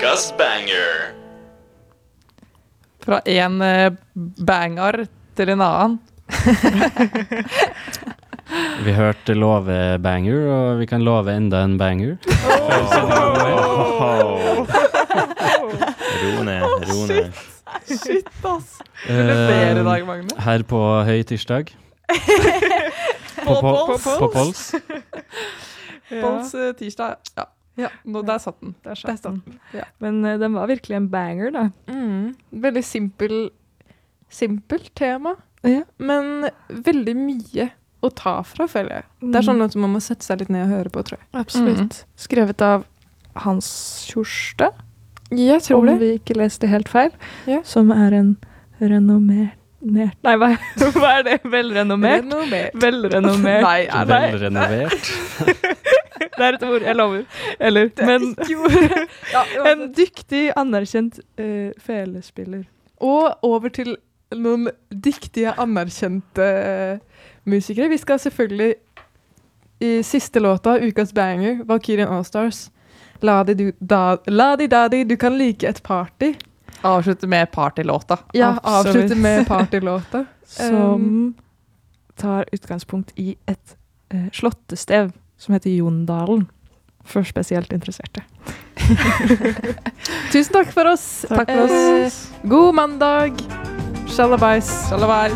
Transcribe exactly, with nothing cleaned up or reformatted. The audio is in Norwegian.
Ukas banger. Fra en eh, banger til en annen. Vi hørte love banger, og vi kan love enda en banger. Ro ned, ro ned. Shit, ass. Vil du bedre i dag, Magne? Her på høy tirsdag. På Pols. På Pols. Pols eh, tirsdag. Ja. Ja. Nå, der satt den. Der Der satt den. Ja. Men uh, den var virkelig en banger, da. Mm. Veldig simpel, simpelt tema, Ja. men veldig mye å ta fra, føler jeg. Det er sånn at man må sette seg litt ned og høre på, tror jeg. Absolutt. Skrevet av Hans Kjorstad, Jeg tror om det. vi ikke leste helt feil, Ja. som er en renommert... Nei, hva, hva er det? Velrenommert? Renommert. Velrenommert. Nei, er det? Velrenovert. Det er et ord, jeg lover. Eller, men en dyktig, anerkjent uh, felespiller. Og over til noen dyktige, anerkjente eh, musikere. Vi skal selvfølgelig i siste låta, ukas banger, Valkyrien All-Stars. La-di-da-di, du kan like et party. Avslutte med partylåta. Ja, Absolutt. avslutte med partylåta. Som tar utgangspunkt i et uh, slottestev som heter Jondalen, for spesielt interesserte. Tusen takk for oss. Takk for oss. Eh, god mandag. Shalabais. Shalabais.